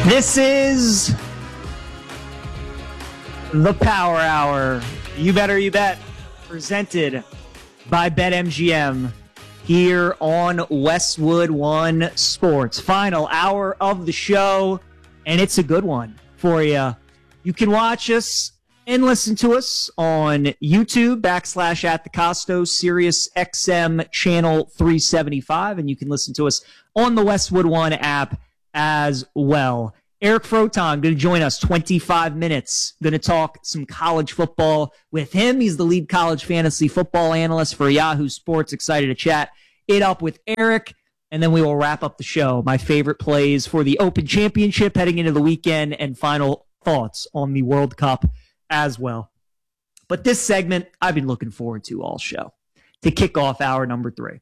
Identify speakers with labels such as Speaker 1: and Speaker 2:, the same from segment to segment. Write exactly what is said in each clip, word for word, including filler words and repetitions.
Speaker 1: This is the Power Hour. You better, you bet. Presented by BetMGM here on Westwood One Sports. Final hour of the show, and it's a good one for you. You can watch us and listen to us on YouTube, backslash at the Costos, Sirius X M channel three seventy-five, and you can listen to us on the Westwood One app as well. Eric Froton going to join us twenty-five minutes. Going to talk some college football with him. He's the lead college fantasy football analyst for Yahoo Sports. Excited to chat it up with Eric, and then we will wrap up the show. My favorite plays for the Open Championship heading into the weekend, and final thoughts on the World Cup as well. But this segment I've been looking forward to all show to kick off hour number three.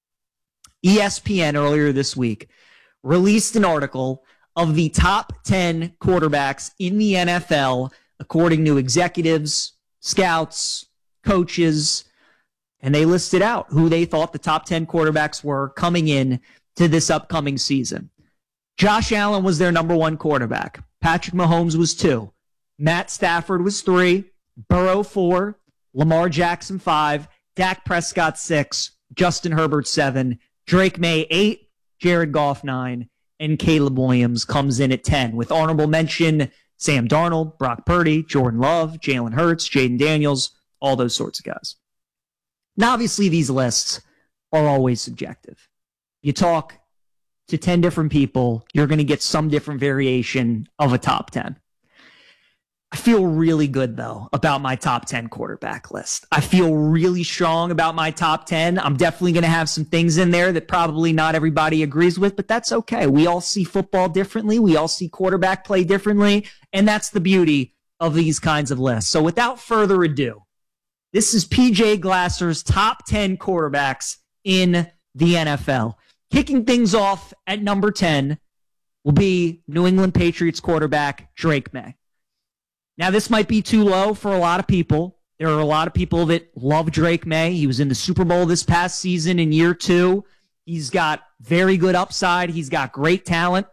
Speaker 1: E S P N earlier this week released an article of the top ten quarterbacks in the N F L, according to executives, scouts, coaches, and they listed out who they thought the top ten quarterbacks were coming in to this upcoming season. Josh Allen was their number one quarterback. Patrick Mahomes was two. Matt Stafford was three. Burrow four. Lamar Jackson five. Dak Prescott six. Justin Herbert seven. Drake May eight. Jared Goff nine. And Caleb Williams comes in at ten, with honorable mention Sam Darnold, Brock Purdy, Jordan Love, Jalen Hurts, Jaden Daniels, all those sorts of guys. Now, obviously, these lists are always subjective. You talk to ten different people, you're going to get some different variation of a top ten. I feel really good, though, about my top ten quarterback list. I feel really strong about my top ten. I'm definitely going to have some things in there that probably not everybody agrees with, but that's okay. We all see football differently. We all see quarterback play differently, and that's the beauty of these kinds of lists. So without further ado, this is P J Glasser's top ten quarterbacks in the N F L. Kicking things off at number ten will be New England Patriots quarterback Drake May. Now, this might be too low for a lot of people. There are a lot of people that love Drake May. He was in the Super Bowl this past season in year two. He's got very good upside. He's got great talent.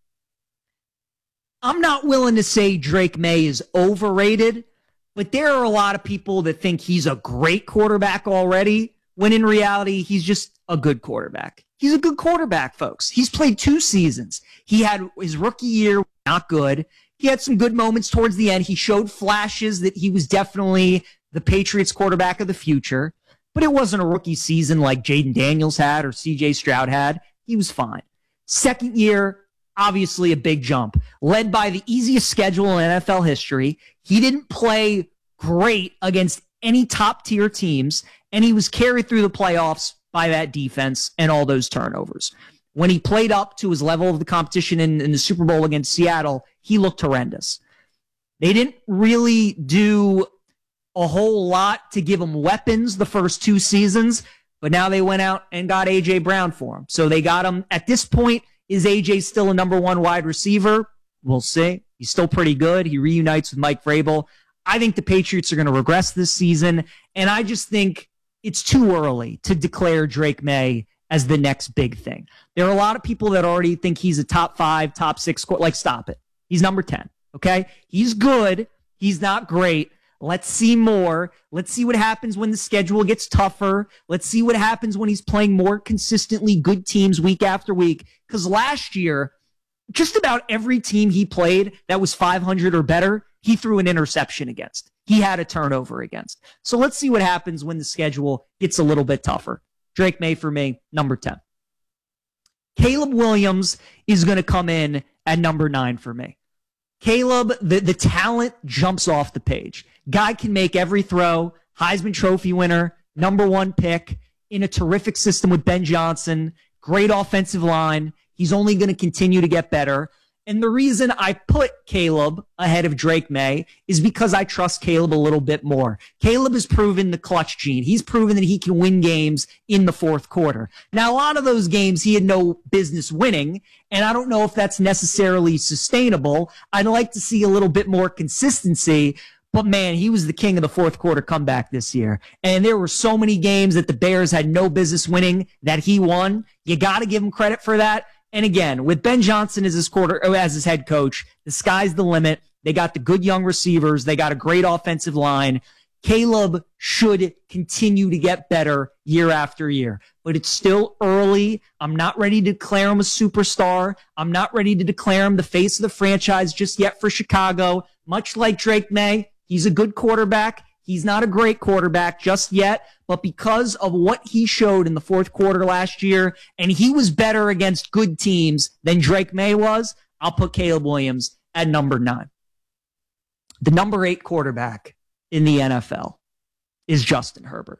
Speaker 1: I'm not willing to say Drake May is overrated, but there are a lot of people that think he's a great quarterback already, when in reality, he's just a good quarterback. He's a good quarterback, folks. He's played two seasons. He had his rookie year, not good. He had some good moments towards the end. He showed flashes that he was definitely the Patriots quarterback of the future, but it wasn't a rookie season like Jaden Daniels had or C J Stroud had. He was fine. Second year, obviously a big jump. Led by the easiest schedule in N F L history. He didn't play great against any top-tier teams, and he was carried through the playoffs by that defense and all those turnovers. When he played up to his level of the competition in, in the Super Bowl against Seattle, he looked horrendous. They didn't really do a whole lot to give him weapons the first two seasons, but now they went out and got A J Brown for him. So they got him. At this point, is A J still a number one wide receiver? We'll see. He's still pretty good. He reunites with Mike Vrabel. I think the Patriots are going to regress this season, and I just think it's too early to declare Drake May as the next big thing. There are a lot of people that already think he's a top five, top six, like, stop it. He's number ten, okay? He's good. He's not great. Let's see more. Let's see what happens when the schedule gets tougher. Let's see what happens when he's playing more consistently good teams week after week. Because last year, just about every team he played that was five hundred or better, he threw an interception against. He had a turnover against. So let's see what happens when the schedule gets a little bit tougher. Drake May for me, number ten. Caleb Williams is going to come in at number nine for me. Caleb, the, the talent jumps off the page. Guy can make every throw, Heisman Trophy winner, number one pick, in a terrific system with Ben Johnson, great offensive line. He's only going to continue to get better. And the reason I put Caleb ahead of Drake May is because I trust Caleb a little bit more. Caleb has proven the clutch gene. He's proven that he can win games in the fourth quarter. Now, a lot of those games he had no business winning, and I don't know if that's necessarily sustainable. I'd like to see a little bit more consistency, but man, he was the king of the fourth quarter comeback this year. And there were so many games that the Bears had no business winning that he won. You got to give him credit for that. And again, with Ben Johnson as his quarter, as his head coach, the sky's the limit. They got the good young receivers. They got a great offensive line. Caleb should continue to get better year after year, but it's still early. I'm not ready to declare him a superstar. I'm not ready to declare him the face of the franchise just yet for Chicago. Much like Drake May, he's a good quarterback. He's not a great quarterback just yet, but because of what he showed in the fourth quarter last year, and he was better against good teams than Drake May was, I'll put Caleb Williams at number nine. The number eight quarterback in the N F L is Justin Herbert.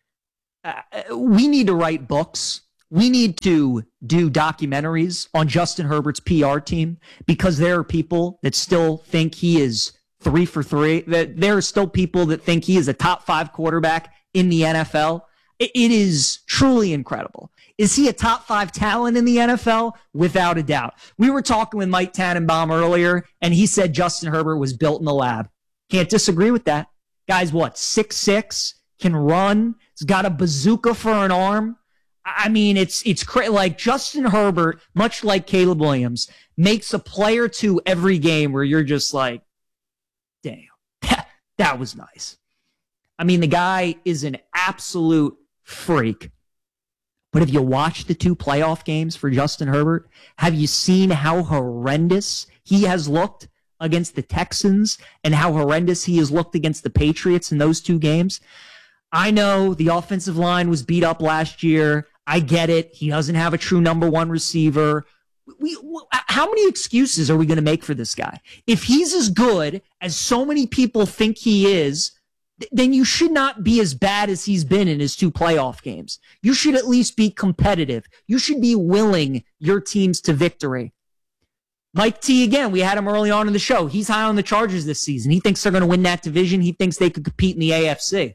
Speaker 1: Uh, we need to write books. We need to do documentaries on Justin Herbert's P R team because there are people that still think he is three for three. That there are still people that think he is a top five quarterback in the N F L. It, it is truly incredible. Is he a top five talent in the N F L? Without a doubt. We were talking with Mike Tannenbaum earlier, and he said Justin Herbert was built in the lab. Can't disagree with that. Guy's what, six six, can run, he's got a bazooka for an arm. I mean, it's it's cra- like Justin Herbert, much like Caleb Williams, makes a play or two every game where you're just like, damn, that was nice. I mean, the guy is an absolute freak. But have you watched the two playoff games for Justin Herbert? Have you seen how horrendous he has looked against the Texans and how horrendous he has looked against the Patriots in those two games? I know the offensive line was beat up last year. I get it. He doesn't have a true number one receiver. We, how many excuses are we going to make for this guy? If he's as good as so many people think he is, then you should not be as bad as he's been in his two playoff games. You should at least be competitive. You should be willing your teams to victory. Mike T, again, we had him early on in the show. He's high on the Chargers this season. He thinks they're going to win that division. He thinks they could compete in the A F C.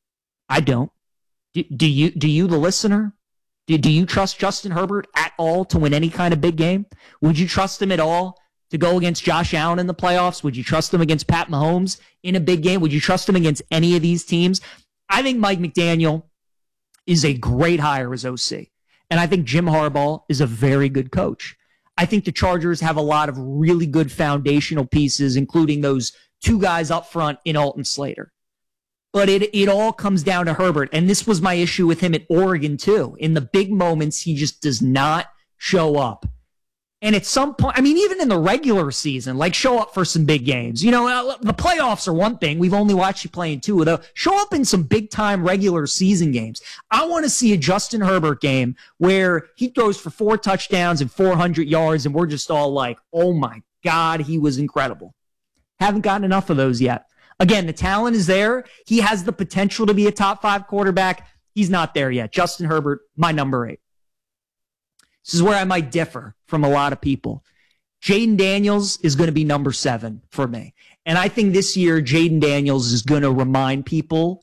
Speaker 1: I don't. Do, do you, do you, the listener? Do, do you trust Justin Herbert at all to win any kind of big game? Would you trust him at all to go against Josh Allen in the playoffs? Would you trust him against Pat Mahomes in a big game? Would you trust him against any of these teams? I think Mike McDaniel is a great hire as O C. And I think Jim Harbaugh is a very good coach. I think the Chargers have a lot of really good foundational pieces, including those two guys up front in Alton Slater. But it it all comes down to Herbert. And this was my issue with him at Oregon, too. In the big moments, he just does not show up. And at some point, I mean, even in the regular season, like show up for some big games. You know, the playoffs are one thing. We've only watched you play in two of those. Show up in some big time regular season games. I want to see a Justin Herbert game where he throws for four touchdowns and four hundred yards, and we're just all like, oh my God, he was incredible. Haven't gotten enough of those yet. Again, the talent is there. He has the potential to be a top five quarterback. He's not there yet. Justin Herbert, my number eight. This is where I might differ from a lot of people. Jaden Daniels is going to be number seven for me. And I think this year, Jaden Daniels is going to remind people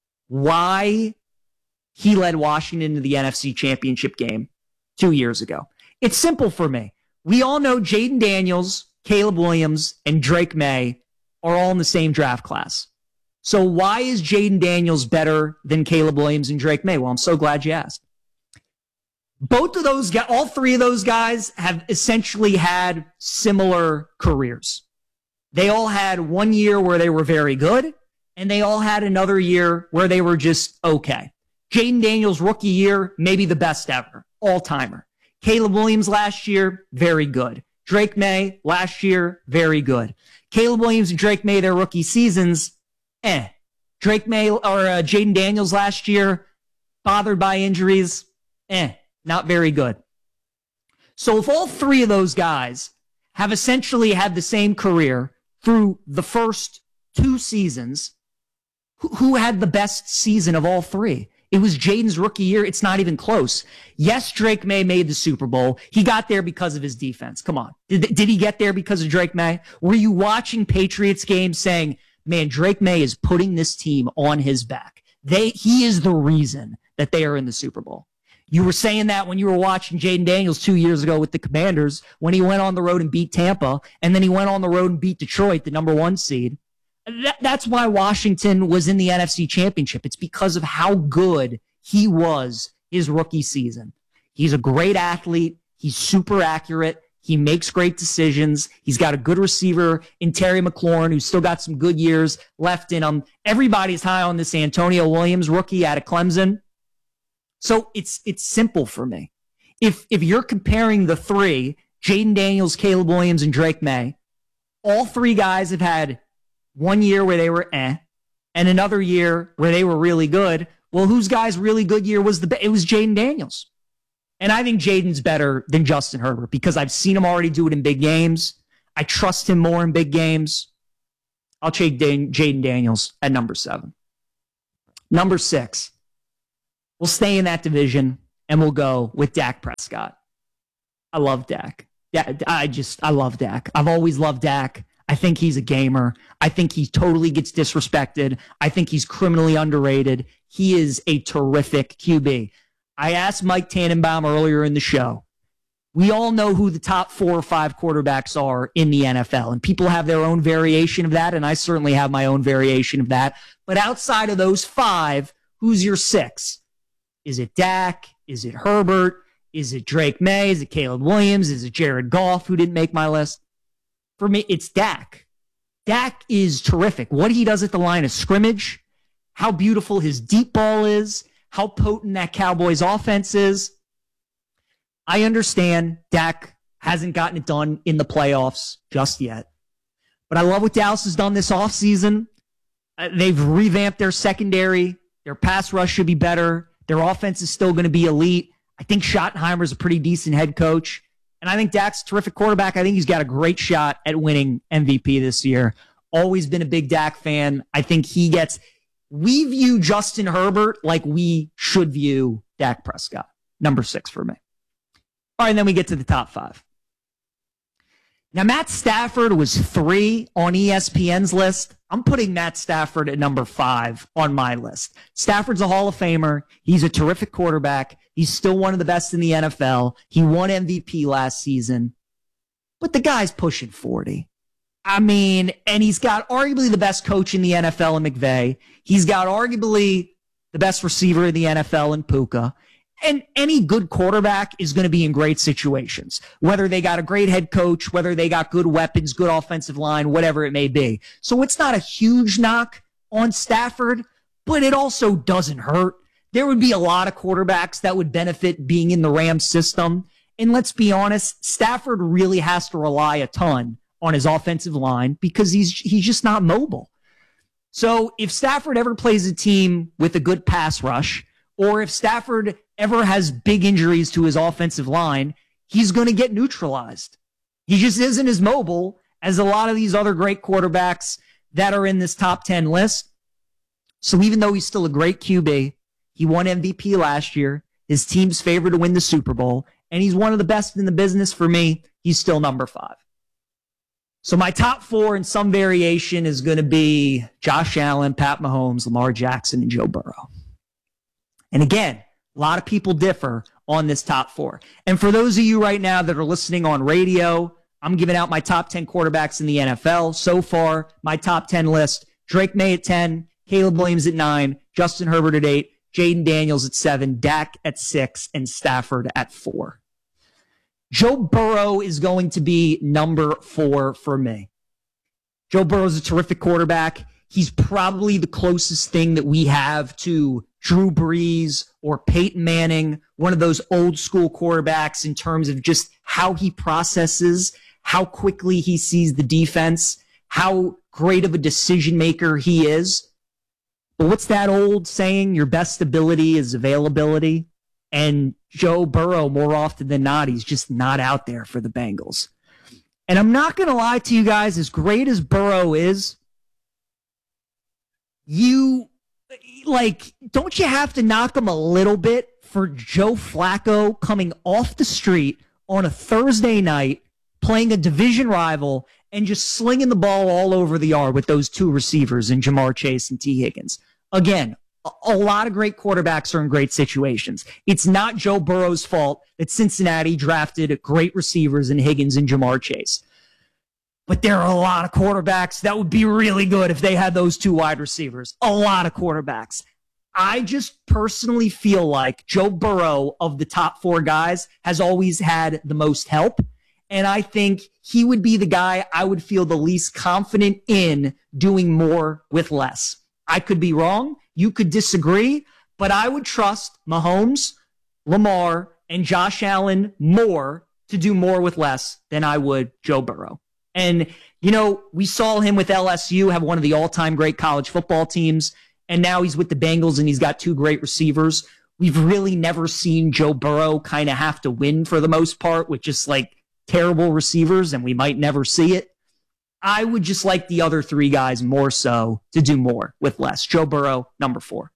Speaker 1: why he led Washington to the N F C Championship game two years ago. It's simple for me. We all know Jaden Daniels, Caleb Williams, and Drake May are all in the same draft class. So why is Jaden Daniels better than Caleb Williams and Drake May? Well, I'm so glad you asked. Both of those guys, all three of those guys have essentially had similar careers. They all had one year where they were very good, and they all had another year where they were just okay. Jaden Daniels' rookie year, maybe the best ever, all-timer. Caleb Williams last year, very good. Drake May last year, very good. Caleb Williams and Drake May, their rookie seasons, eh. Drake May or uh, Jaden Daniels last year, bothered by injuries, eh. Not very good. So if all three of those guys have essentially had the same career through the first two seasons, who, who had the best season of all three? It was Jaden's rookie year. It's not even close. Yes, Drake May made the Super Bowl. He got there because of his defense. Come on. Did, did he get there because of Drake May? Were you watching Patriots games saying, man, Drake May is putting this team on his back? They, he is the reason that they are in the Super Bowl. You were saying that when you were watching Jaden Daniels two years ago with the Commanders, when he went on the road and beat Tampa, and then he went on the road and beat Detroit, the number one seed. That, that's why Washington was in the N F C Championship. It's because of how good he was his rookie season. He's a great athlete. He's super accurate. He makes great decisions. He's got a good receiver in Terry McLaurin, who's still got some good years left in him. Everybody's high on this Antonio Williams rookie out of Clemson. So it's it's simple for me. If if you're comparing the three, Jaden Daniels, Caleb Williams, and Drake May, all three guys have had one year where they were eh, and another year where they were really good. Well, whose guy's really good year was the it was Jaden Daniels. And I think Jaden's better than Justin Herbert because I've seen him already do it in big games. I trust him more in big games. I'll take Jaden Daniels at number seven. Number six. We'll stay in that division, and we'll go with Dak Prescott. I love Dak. Yeah, I just, I love Dak. I've always loved Dak. I think he's a gamer. I think he totally gets disrespected. I think he's criminally underrated. He is a terrific Q B. I asked Mike Tannenbaum earlier in the show. We all know who the top four or five quarterbacks are in the N F L, and people have their own variation of that, and I certainly have my own variation of that. But outside of those five, who's your six? Is it Dak? Is it Herbert? Is it Drake May? Is it Caleb Williams? Is it Jared Goff, who didn't make my list? For me, it's Dak. Dak is terrific. What he does at the line of scrimmage, how beautiful his deep ball is, how potent that Cowboys offense is. I understand Dak hasn't gotten it done in the playoffs just yet. But I love what Dallas has done this offseason. Uh, they've revamped their secondary. Their pass rush should be better. Their offense is still going to be elite. I think Schottenheimer's a pretty decent head coach. And I think Dak's a terrific quarterback. I think he's got a great shot at winning M V P this year. Always been a big Dak fan. I think he gets... We view Justin Herbert like we should view Dak Prescott. Number six for me. All right, and then we get to the top five. Now, Matt Stafford was three on E S P N's list. I'm putting Matt Stafford at number five on my list. Stafford's a Hall of Famer. He's a terrific quarterback. He's still one of the best in the N F L. He won M V P last season. But the guy's pushing forty. I mean, and he's got arguably the best coach in the N F L in McVay. He's got arguably the best receiver in the N F L in Puka. And any good quarterback is going to be in great situations, whether they got a great head coach, whether they got good weapons, good offensive line, whatever it may be. So it's not a huge knock on Stafford, but it also doesn't hurt. There would be a lot of quarterbacks that would benefit being in the Rams system. And let's be honest, Stafford really has to rely a ton on his offensive line because he's he's just not mobile. So if Stafford ever plays a team with a good pass rush, or if Stafford ever has big injuries to his offensive line, he's going to get neutralized. He just isn't as mobile as a lot of these other great quarterbacks that are in this top ten list. So even though he's still a great Q B, he won M V P last year, his team's favored to win the Super Bowl, and he's one of the best in the business. For me, he's still number five. So my top four in some variation is going to be Josh Allen, Pat Mahomes, Lamar Jackson, and Joe Burrow. And again, a lot of people differ on this top four. And for those of you right now that are listening on radio, I'm giving out my top ten quarterbacks in the N F L. So far, my top ten list, Drake May at ten, Caleb Williams at nine, Justin Herbert at eight, Jaden Daniels at seven, Dak at six, and Stafford at four. Joe Burrow is going to be number four for me. Joe Burrow is a terrific quarterback. He's probably the closest thing that we have to Drew Brees or Peyton Manning, one of those old school quarterbacks in terms of just how he processes, how quickly he sees the defense, how great of a decision maker he is. But what's that old saying? Your best ability is availability. And Joe Burrow, more often than not, he's just not out there for the Bengals. And I'm not going to lie to you guys, as great as Burrow is, you, like, don't you have to knock him a little bit for Joe Flacco coming off the street on a Thursday night, playing a division rival, and just slinging the ball all over the yard with those two receivers in Jamar Chase and T. Higgins? Again, a lot of great quarterbacks are in great situations. It's not Joe Burrow's fault that Cincinnati drafted great receivers in Higgins and Jamar Chase. But there are a lot of quarterbacks that would be really good if they had those two wide receivers. A lot of quarterbacks. I just personally feel like Joe Burrow, of the top four guys, has always had the most help. And I think he would be the guy I would feel the least confident in doing more with less. I could be wrong. You could disagree. But I would trust Mahomes, Lamar, and Josh Allen more to do more with less than I would Joe Burrow. And, you know, we saw him with L S U have one of the all-time great college football teams. And now he's with the Bengals and he's got two great receivers. We've really never seen Joe Burrow kind of have to win for the most part with just like terrible receivers, and we might never see it. I would just like the other three guys more so to do more with less. Joe Burrow, number four.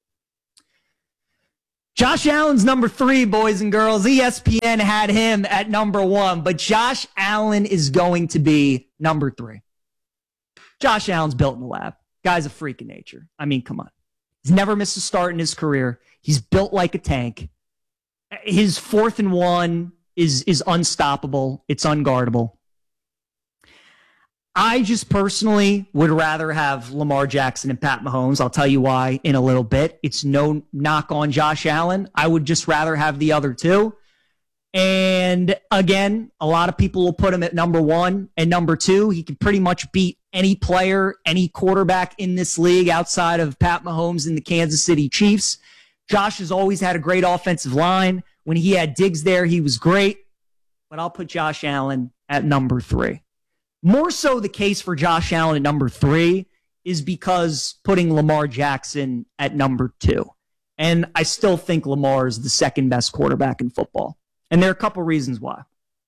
Speaker 1: Josh Allen's number three, boys and girls. E S P N had him at number one, but Josh Allen is going to be number three. Josh Allen's built in the lab. Guy's a freak of nature. I mean, come on. He's never missed a start in his career. He's built like a tank. His fourth and one is, is unstoppable. It's unguardable. I just personally would rather have Lamar Jackson and Pat Mahomes. I'll tell you why in a little bit. It's no knock on Josh Allen. I would just rather have the other two. And again, a lot of people will put him at number one and number two. He can pretty much beat any player, any quarterback in this league outside of Pat Mahomes and the Kansas City Chiefs. Josh has always had a great offensive line. When he had Diggs there, he was great. But I'll put Josh Allen at number three. More so the case for Josh Allen at number three is because putting Lamar Jackson at number two. And I still think Lamar is the second best quarterback in football. And there are a couple reasons why.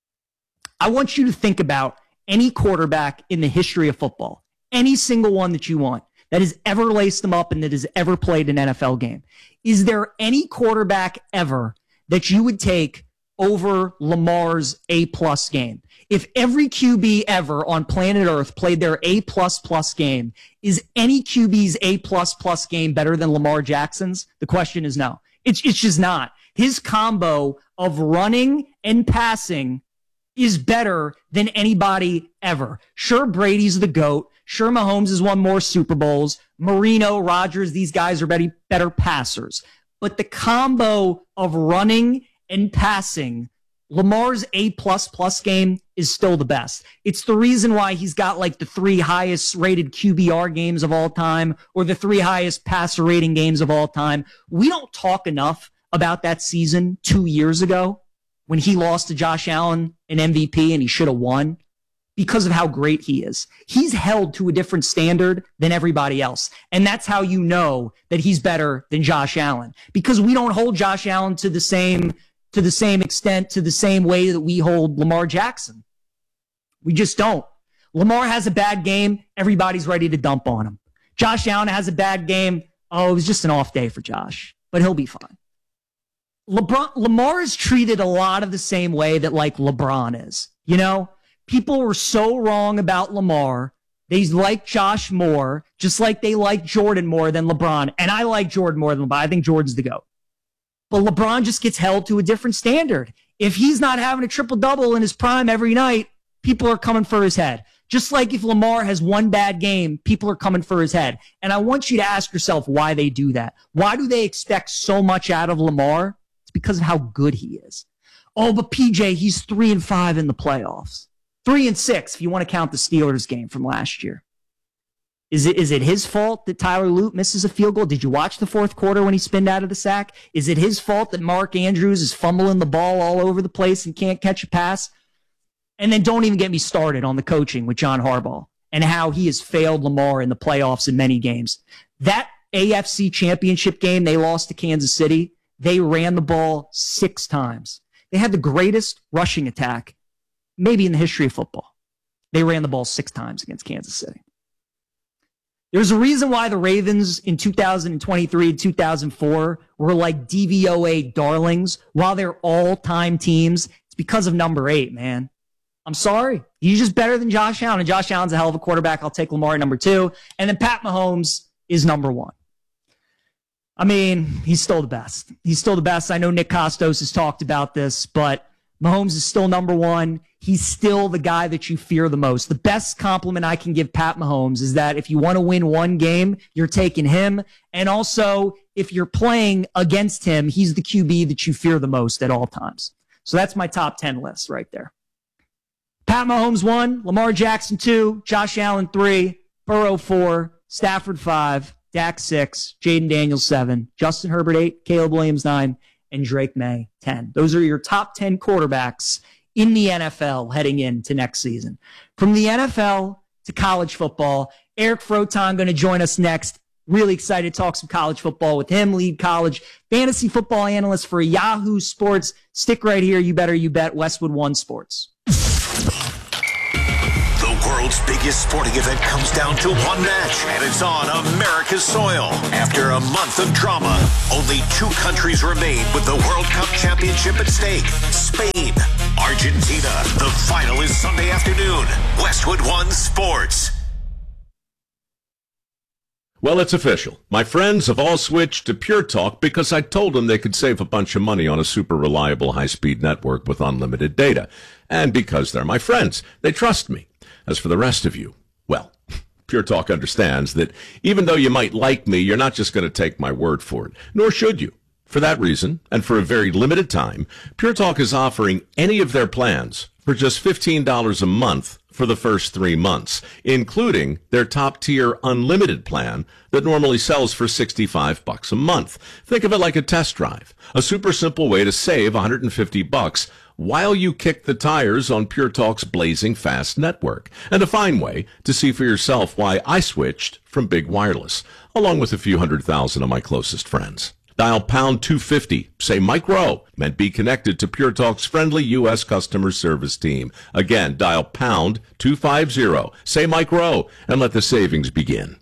Speaker 1: I want you to think about any quarterback in the history of football, any single one that you want, that has ever laced them up and that has ever played an N F L game. Is there any quarterback ever that you would take over Lamar's A-plus game? If every Q B ever on planet Earth played their A-plus-plus game, is any Q B's A-plus-plus game better than Lamar Jackson's? The question is no. It's, it's just not. His combo of running and passing is better than anybody ever. Sure, Brady's the GOAT. Sure, Mahomes has won more Super Bowls. Marino, Rodgers, these guys are better, better passers. But the combo of running and passing, Lamar's A-plus-plus game is still the best. It's the reason why he's got like the three highest rated Q B R games of all time or the three highest passer rating games of all time. We don't talk enough about that season two years ago when he lost to Josh Allen an M V P and he should have won because of how great he is. He's held to a different standard than everybody else. And that's how you know that he's better than Josh Allen, because we don't hold Josh Allen to the same to the same extent, to the same way that we hold Lamar Jackson. We just don't. Lamar has a bad game, everybody's ready to dump on him. Josh Allen has a bad game, oh, it was just an off day for Josh, but he'll be fine. LeBron, Lamar is treated a lot of the same way that like LeBron is. You know, people were so wrong about Lamar. They like Josh more, just like they like Jordan more than LeBron. And I like Jordan more than LeBron. I think Jordan's the GOAT. But LeBron just gets held to a different standard. If he's not having a triple-double in his prime every night, people are coming for his head. Just like if Lamar has one bad game, people are coming for his head. And I want you to ask yourself why they do that. Why do they expect so much out of Lamar? It's because of how good he is. Oh, but P J, he's three and five in the playoffs. Three and six if you want to count the Steelers game from last year. Is it is it his fault that Tyler Lute misses a field goal? Did you watch the fourth quarter when he spinned out of the sack? Is it his fault that Mark Andrews is fumbling the ball all over the place and can't catch a pass? And then don't even get me started on the coaching with John Harbaugh and how he has failed Lamar in the playoffs in many games. That A F C Championship game they lost to Kansas City, they ran the ball six times. They had the greatest rushing attack maybe in the history of football. They ran the ball six times against Kansas City. There's a reason why the Ravens in two thousand twenty-three and two thousand four were like D V O A darlings while they're all-time teams. It's because of number eight, man. I'm sorry. He's just better than Josh Allen. And Josh Allen's a hell of a quarterback. I'll take Lamar at number two. And then Pat Mahomes is number one. I mean, he's still the best. He's still the best. I know Nick Kostos has talked about this, but Mahomes is still number one. He's still the guy that you fear the most. The best compliment I can give Pat Mahomes is that if you want to win one game, you're taking him. And also, if you're playing against him, he's the Q B that you fear the most at all times. So that's my top ten list right there. Pat Mahomes one, Lamar Jackson two, Josh Allen three, Burrow four, Stafford five, Dak six, Jaden Daniels seven, Justin Herbert eight, Caleb Williams nine, and Drake May ten. Those are your top ten quarterbacks in the N F L heading into next season. From the N F L to college football, Eric Froton going to join us next. Really excited to talk some college football with him, lead college fantasy football analyst for Yahoo Sports. Stick right here. You better, you bet. Westwood One Sports.
Speaker 2: The world's biggest sporting event comes down to one match, and it's on America's soil. After a month of drama, only two countries remain with the World Cup championship at stake. Spain, Argentina. The final is Sunday afternoon. Westwood One Sports.
Speaker 3: Well, it's official. My friends have all switched to Pure Talk because I told them they could save a bunch of money on a super reliable high-speed network with unlimited data. And because they're my friends, they trust me. As for the rest of you, well, Pure Talk understands that even though you might like me, you're not just going to take my word for it, nor should you. For that reason, and for a very limited time, Pure Talk is offering any of their plans for just fifteen dollars a month for the first three months, including their top-tier unlimited plan that normally sells for sixty-five bucks a month. Think of it like a test drive, a super simple way to save one hundred fifty bucks while you kick the tires on Pure Talk's blazing fast network, and a fine way to see for yourself why I switched from big wireless, along with a few hundred thousand of my closest friends. Dial pound two fifty, say Mike Rowe, and be connected to Pure Talk's friendly U S customer service team. Again, dial pound two fifty, say Mike Rowe, and let the savings begin.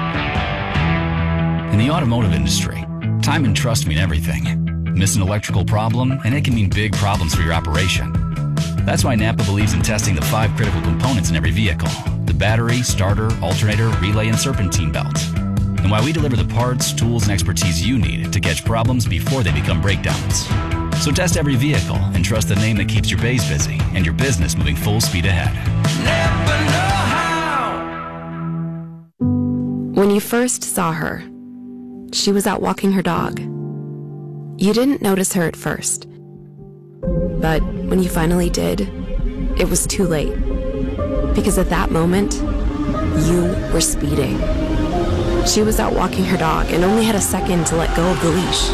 Speaker 4: In the automotive industry, time and trust mean everything. Miss an electrical problem, and it can mean big problems for your operation. That's why Napa believes in testing the five critical components in every vehicle: the battery, starter, alternator, relay, and serpentine belts. And why we deliver the parts, tools, and expertise you need to catch problems before they become breakdowns. So test every vehicle and trust the name that keeps your bays busy and your business moving full speed ahead. Never know how.
Speaker 5: When you first saw her, she was out walking her dog. You didn't notice her at first. But when you finally did, it was too late. Because at that moment, you were speeding. She was out walking her dog and only had a second to let go of the leash.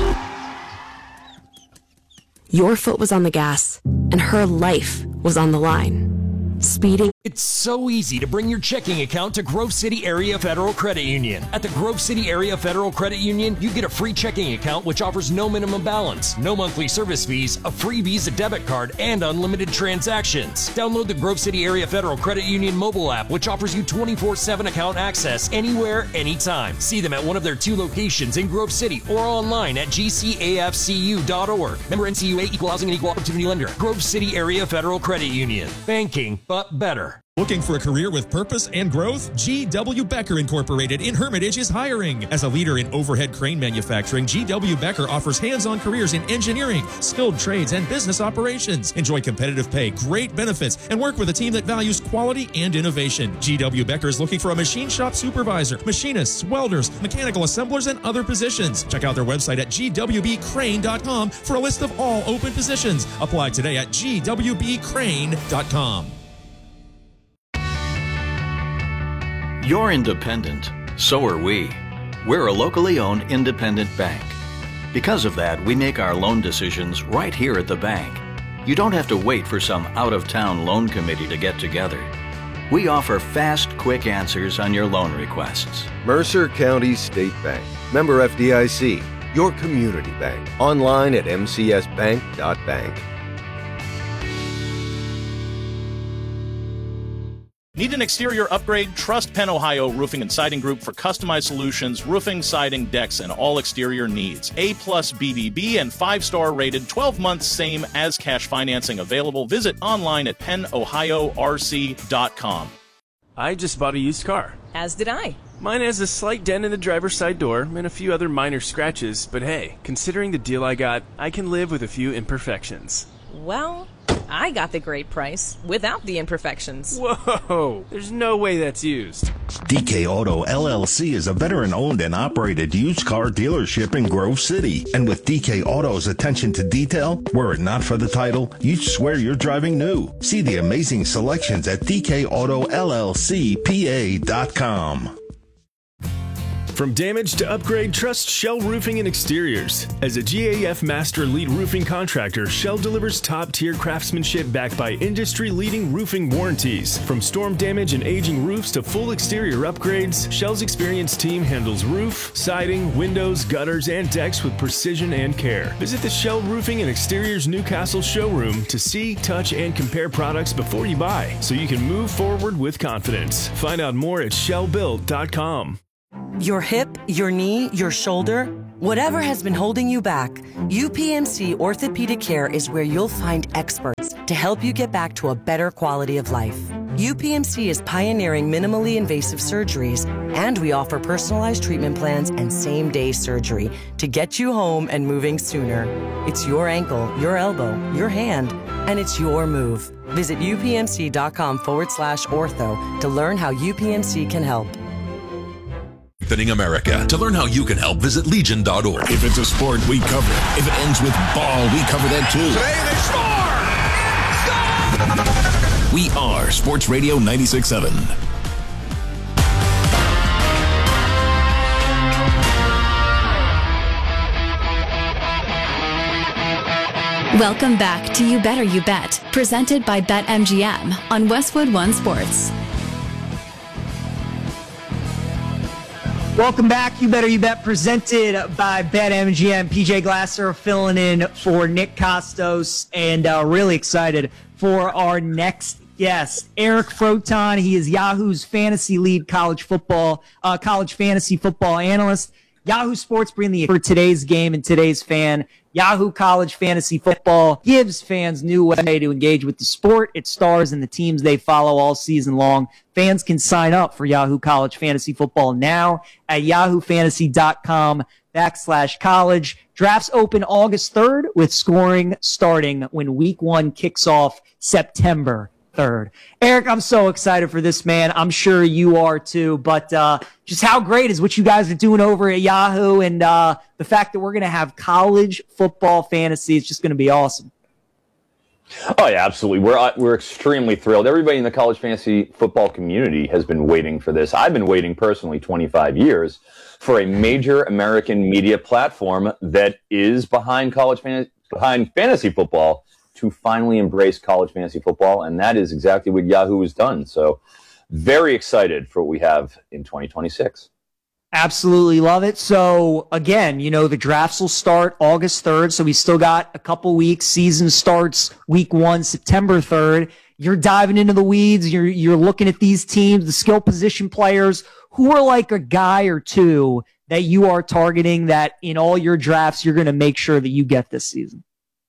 Speaker 5: Your foot was on the gas, and her life was on the line. Speeding.
Speaker 6: It's so easy to bring your checking account to Grove City Area Federal Credit Union. At the Grove City Area Federal Credit Union, you get a free checking account which offers no minimum balance, no monthly service fees, a free Visa debit card, and unlimited transactions. Download the Grove City Area Federal Credit Union mobile app, which offers you twenty-four seven account access anywhere, anytime. See them at one of their two locations in Grove City or online at g c a f c u dot org. Member N C U A, Equal Housing and Equal Opportunity Lender. Grove City Area Federal Credit Union. Banking, but better.
Speaker 7: Looking for a career with purpose and growth? G W. Becker Incorporated in Hermitage is hiring. As a leader in overhead crane manufacturing, G W. Becker offers hands-on careers in engineering, skilled trades, and business operations. Enjoy competitive pay, great benefits, and work with a team that values quality and innovation. G W. Becker is looking for a machine shop supervisor, machinists, welders, mechanical assemblers, and other positions. Check out their website at g w b crane dot com for a list of all open positions. Apply today at g w b crane dot com.
Speaker 8: You're independent. So are we. We're a locally owned independent bank. Because of that, we make our loan decisions right here at the bank. You don't have to wait for some out-of-town loan committee to get together. We offer fast, quick answers on your loan requests.
Speaker 9: Mercer County State Bank. Member F D I C. Your community bank. Online at m c s bank dot bank.
Speaker 10: Need an exterior upgrade? Trust Penn Ohio Roofing and Siding Group for customized solutions, roofing, siding, decks, and all exterior needs. A plus B B B and five-star rated, twelve months same as cash financing available. Visit online at penn ohio r c dot com.
Speaker 11: I just bought a used car.
Speaker 12: As did I.
Speaker 11: Mine has a slight dent in the driver's side door and a few other minor scratches, but hey, considering the deal I got, I can live with a few imperfections.
Speaker 12: Well, I got the great price without the imperfections.
Speaker 11: Whoa, there's no way that's used.
Speaker 13: D K Auto L L C is a veteran-owned and operated used car dealership in Grove City. And with D K Auto's attention to detail, were it not for the title, you'd swear you're driving new. See the amazing selections at D K Auto L L C P A dot com.
Speaker 7: From damage to upgrade, trust Shell Roofing and Exteriors. As a G A F Master Lead Roofing Contractor, Shell delivers top-tier craftsmanship backed by industry-leading roofing warranties. From storm damage and aging roofs to full exterior upgrades, Shell's experienced team handles roof, siding, windows, gutters, and decks with precision and care. Visit the Shell Roofing and Exteriors Newcastle showroom to see, touch, and compare products before you buy, so you can move forward with confidence. Find out more at shell built dot com.
Speaker 14: Your hip, your knee, your shoulder, whatever has been holding you back, U P M C Orthopedic Care is where you'll find experts to help you get back to a better quality of life. U P M C is pioneering minimally invasive surgeries, and we offer personalized treatment plans and same-day surgery to get you home and moving sooner. It's your ankle, your elbow, your hand, and it's your move. Visit upmc.com forward slash ortho to learn how U P M C can help.
Speaker 15: Strengthening America. To learn how you can help, visit legion dot org. If it's a sport, we cover it. If it ends with ball, we cover that too. Today they score! We are Sports Radio ninety-six point seven.
Speaker 16: Welcome back to You Better You Bet, presented by BetMGM on Westwood One Sports.
Speaker 1: Welcome back, You Better You Bet, presented by BetMGM. P J Glasser filling in for Nick Costos, and uh, really excited for our next guest, Eric Froton. He is Yahoo's fantasy lead college football, uh, college fantasy football analyst. Yahoo Sports bring the for today's game and today's fan. Yahoo College Fantasy Football gives fans new way to engage with the sport, its stars, and the teams they follow all season long. Fans can sign up for Yahoo College Fantasy Football now at yahoo fantasy dot com backslash college. Drafts open August third with scoring starting when week one kicks off September third. Eric, I'm so excited for this, man. I'm sure you are too, but uh, just how great is what you guys are doing over at Yahoo, and uh, the fact that we're going to have college football fantasy is just going to be awesome.
Speaker 17: Oh, yeah, absolutely. We're uh, we're extremely thrilled. Everybody in the college fantasy football community has been waiting for this. I've been waiting personally twenty-five years for a major American media platform that is behind college fan- behind fantasy football to finally embrace college fantasy football, and that is exactly what Yahoo has done. So very excited for what we have in twenty twenty-six.
Speaker 1: Absolutely love it. So again, you know, the drafts will start August third, so we still got a couple weeks. Season starts week one, September third. You're diving into the weeds. You're you're looking at these teams, the skill position players. Who are like a guy or two that you are targeting that in all your drafts you're going to make sure that you get this season?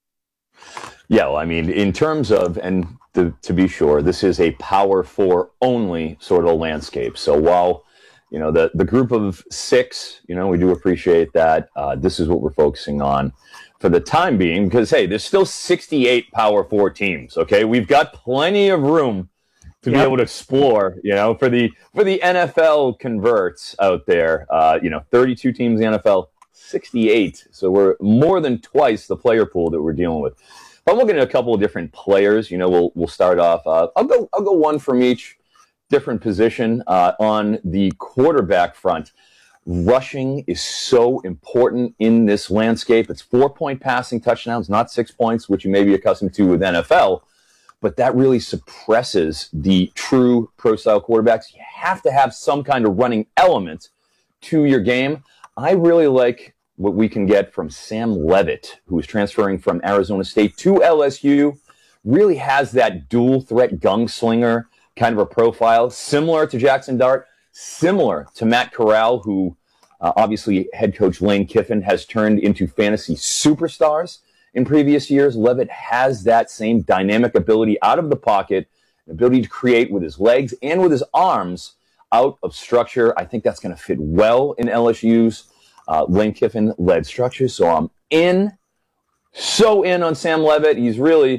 Speaker 17: Yeah, well, I mean, in terms of, and the, to be sure, this is a Power Four only sort of landscape. So while, you know, the, the group of six, you know, we do appreciate that. Uh, this is what we're focusing on for the time being, because, hey, there's still sixty-eight Power Four teams, okay? We've got plenty of room to yep. be able to explore, you know, for the for the N F L converts out there. Uh, you know, thirty-two teams in the N F L, sixty-eight. So we're more than twice the player pool that we're dealing with. I'm looking at a couple of different players. You know, we'll we'll start off. Uh, I'll go I'll go one from each different position. Uh, on the quarterback front, rushing is so important in this landscape. It's four-point passing touchdowns, not six points, which you may be accustomed to with N F L. But that really suppresses the true pro-style quarterbacks. You have to have some kind of running element to your game. I really like what we can get from Sam Leavitt, who is transferring from Arizona State to L S U, really has that dual threat gunslinger kind of a profile, similar to Jackson Dart, similar to Matt Corral, who uh, obviously head coach Lane Kiffin has turned into fantasy superstars in previous years. Leavitt has that same dynamic ability out of the pocket, ability to create with his legs and with his arms out of structure. I think that's going to fit well in L S U's Uh, Lane Kiffin-led structure, so I'm in, so in on Sam Leavitt. He's really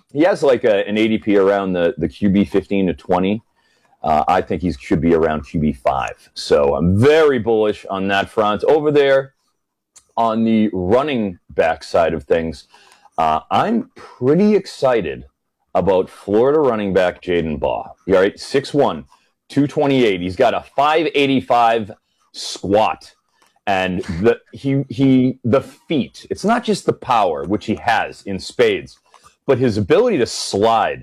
Speaker 17: he has like a, an A D P around the, the Q B fifteen to twenty. Uh, I think he should be around Q B five. So I'm very bullish on that front. Over there on the running back side of things, uh, I'm pretty excited about Florida running back Jaden Baugh. All right, six one, two twenty-eight. He's got a five eighty-five squat. And the he he the feet, it's not just the power, which he has in spades, but his ability to slide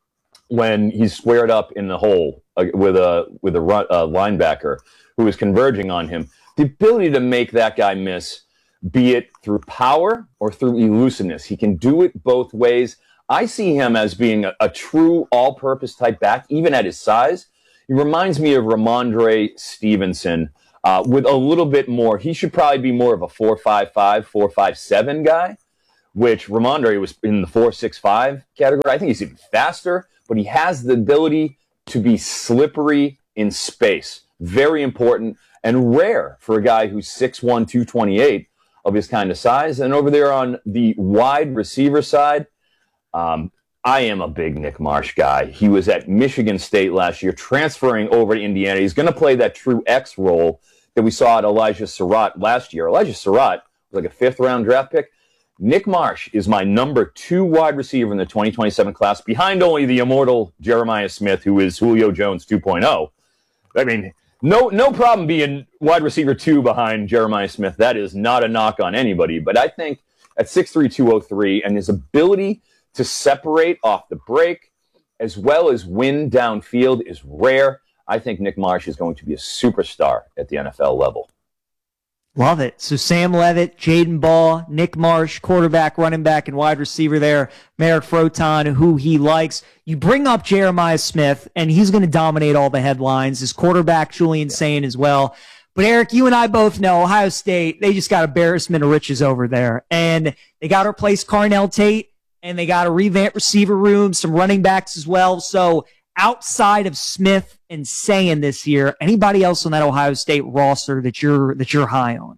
Speaker 17: when he's squared up in the hole uh, with a with a run, uh, linebacker who is converging on him. The ability to make that guy miss, be it through power or through elusiveness. He can do it both ways. I see him as being a, a true all-purpose type back, even at his size. He reminds me of Ramondre Stevenson uh, with a little bit more. He should probably be more of a four five five, four five seven guy, which Ramondre was in the four six five category. I think he's even faster, but he has the ability to be slippery in space. Very important and rare for a guy who's six one, two twenty-eight of his kind of size. And over there on the wide receiver side, um, I am a big Nick Marsh guy. He was at Michigan State last year, transferring over to Indiana. He's going to play that true X role that we saw at Elijah Surratt last year. Elijah Surratt was like a fifth-round draft pick. Nick Marsh is my number two wide receiver in the twenty twenty-seven class, behind only the immortal Jeremiah Smith, who is Julio Jones two point oh. I mean, no no problem being wide receiver two behind Jeremiah Smith. That is not a knock on anybody. But I think at six three, two oh three, and his ability to separate off the break as well as win downfield is rare. I think Nick Marsh is going to be a superstar at the N F L level.
Speaker 1: Love it. So Sam Levitt, Jaden Baugh, Nick Marsh, quarterback, running back, and wide receiver there. Merrick Froton, who he likes. You bring up Jeremiah Smith, and he's going to dominate all the headlines. His quarterback, Julian Sayin, as well. But Eric, you and I both know Ohio State, they just got embarrassment of riches over there. And they got to replace Carnell Tate, and they got to revamp receiver room, some running backs as well. So outside of Smith and Sayin this year, anybody else on that Ohio State roster that you're that you're high on?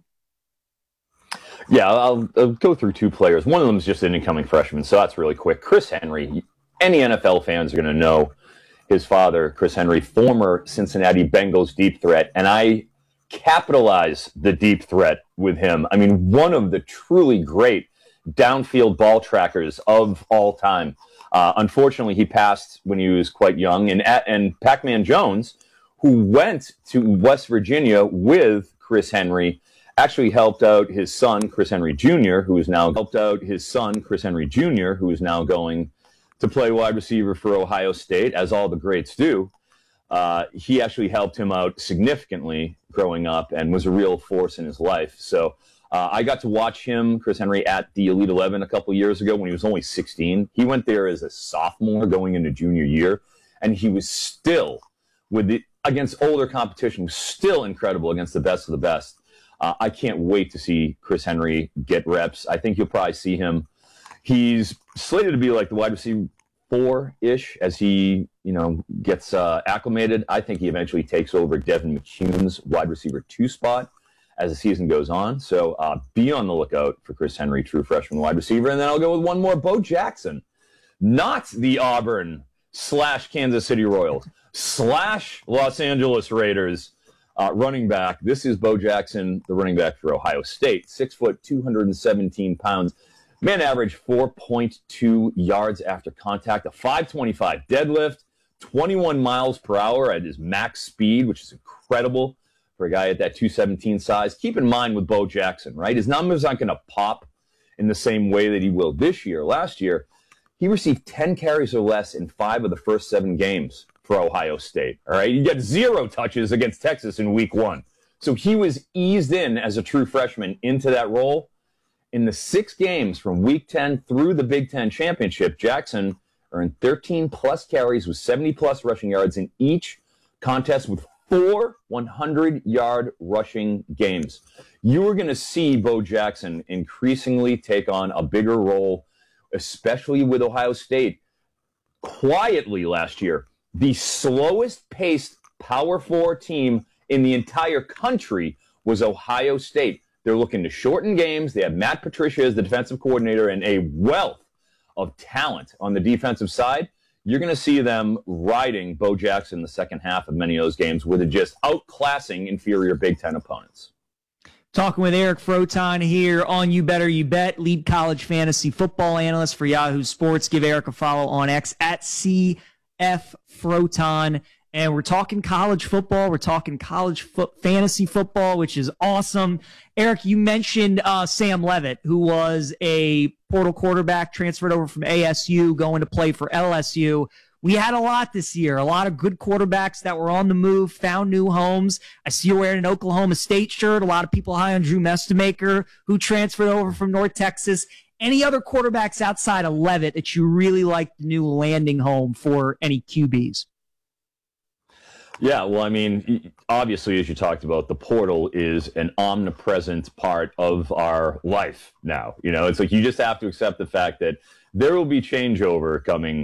Speaker 17: Yeah, I'll, I'll go through two players. One of them is just an incoming freshman, so that's really quick. Chris Henry. Any N F L fans are going to know his father, Chris Henry, former Cincinnati Bengals deep threat, and I capitalize the deep threat with him. I mean, one of the truly great downfield ball trackers of all time. Uh, unfortunately, he passed when he was quite young. And, and Pac-Man Jones, who went to West Virginia with Chris Henry, actually helped out his son, Chris Henry Junior, who is now helped out his son, Chris Henry Junior, who is now going to play wide receiver for Ohio State, as all the greats do. Uh, he actually helped him out significantly growing up and was a real force in his life. So Uh, I got to watch him, Chris Henry, at the Elite eleven a couple years ago when he was only sixteen. He went there as a sophomore going into junior year, and he was still, with the against older competition, was still incredible against the best of the best. Uh, I can't wait to see Chris Henry get reps. I think you'll probably see him. He's slated to be like the wide receiver four-ish as he, you know, gets uh, acclimated. I think he eventually takes over Devin McCune's wide receiver two spot as the season goes on. So uh, be on the lookout for Chris Henry, true freshman wide receiver. And then I'll go with one more, Bo Jackson. Not the Auburn slash Kansas City Royals slash Los Angeles Raiders uh, running back. This is Bo Jackson, the running back for Ohio State. Six foot, two hundred seventeen pounds. Man average four point two yards after contact, a five twenty-five deadlift, twenty-one miles per hour at his max speed, which is incredible for a guy at that two seventeen size. Keep in mind with Bo Jackson, right? His numbers aren't going to pop in the same way that he will this year. Last year, he received ten carries or less in five of the first seven games for Ohio State, all right? He got zero touches against Texas in week one. So he was eased in as a true freshman into that role. In the six games from week ten through the Big Ten championship, Jackson earned thirteen plus carries with seventy plus rushing yards in each contest with four hundred-yard rushing games. You are going to see Bo Jackson increasingly take on a bigger role, especially with Ohio State. Quietly last year, the slowest-paced Power Four team in the entire country was Ohio State. They're looking to shorten games. They have Matt Patricia as the defensive coordinator and a wealth of talent on the defensive side, you're going to see them riding Bo Jackson in the second half of many of those games with just outclassing inferior Big Ten opponents.
Speaker 1: Talking with Eric Froton here on You Better You Bet, lead college fantasy football analyst for Yahoo Sports. Give Eric a follow on X at C F Froton. And we're talking college football. We're talking college fo- fantasy football, which is awesome. Eric, you mentioned uh, Sam Leavitt, who was a portal quarterback, transferred over from A S U, going to play for L S U. We had a lot this year, a lot of good quarterbacks that were on the move, found new homes. I see you wearing an Oklahoma State shirt. A lot of people high on Drew Mestemaker, who transferred over from North Texas. Any other quarterbacks outside of Leavitt that you really like the new landing home for any Q Bs?
Speaker 17: Yeah, well, I mean, obviously, as you talked about, the portal is an omnipresent part of our life now. You know, it's like you just have to accept the fact that there will be changeover coming